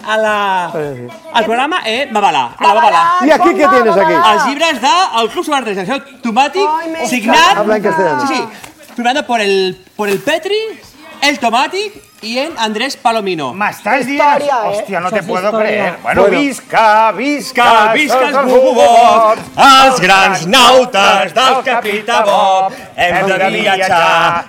al programa Babalà. ¿Y aquí qué tienes aquí? Els llibres del Club Submarino de Secció Tomàtic, signat... Habla en castellano. Sí, firmado por el Petri, el Tomatic y en Andrés Palomino. ¿Me estás diciendo? Hostia, no te puedo creer. Bueno, visca els bubots, els grans nautes del capità Bob. Hem de viatjar